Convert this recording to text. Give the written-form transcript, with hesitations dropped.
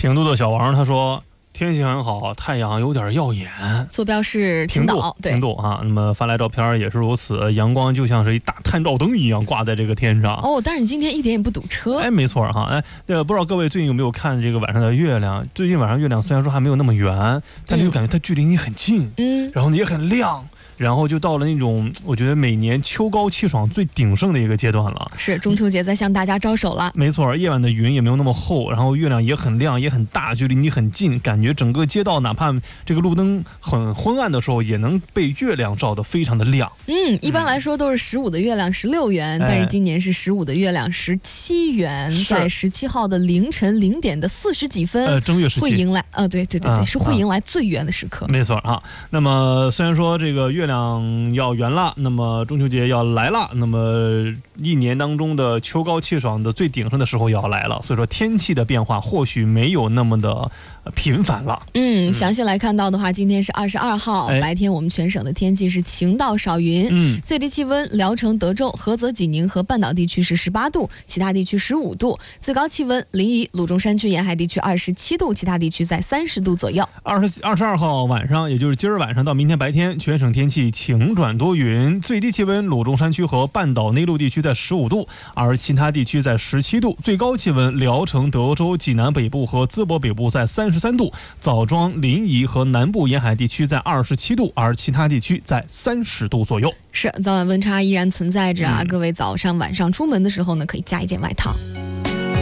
平度的小王他说。天气很好，太阳有点耀眼。 坐标是青岛，对， 平度啊。那么发来照片也是如此，阳光就像是一大探照灯一样挂在这个天上。 哦，但是你今天一点也不堵车。 哎，没错哈。哎，不知道各位最近有没有看这个晚上的月亮？最近晚上月亮虽然说还没有那么圆，但你就感觉它距离你很近，然后也很亮。然后就到了那种我觉得每年秋高气爽最鼎盛的一个阶段了。 是中秋节在向大家招手了。 没错，夜晚的云也没有那么厚，然后月亮也很亮也很大，距离你很近，感觉整个街道哪怕这个路灯很昏暗的时候也能被月亮照得非常的亮。 一般来说都是15的月亮16元，但是今年是15的月亮17元，在17号的凌晨0点的40几分， 正月17 会迎来对，是会迎来最圆的时刻。 没错啊。那么虽然说这个月亮要圆了，那么中秋节要来了，那么一年当中的秋高气爽的最鼎盛的时候也要来了，所以说天气的变化或许没有那么的频繁了。 详细来看到的话，今天是22号，白天我们全省的天气是晴到少云，最低气温聊城、德州、菏泽、济宁和半岛地区是18度，其他地区15度，最高气温临沂、鲁中山区沿海地区27度，其他地区在30度左右。 22号晚上，也就是今儿晚上到明天白天，全省天气晴转多云，最低气温鲁中山区和半岛内陆地区在15度，而其他地区在17度，最高气温聊城、德州、济南北部和淄博北部在33度，枣庄、临沂和南部沿海地区在27度，而其他地区在30度左右。 是，早晚温差依然存在着啊，各位早上晚上出门的时候呢，可以加一件外套。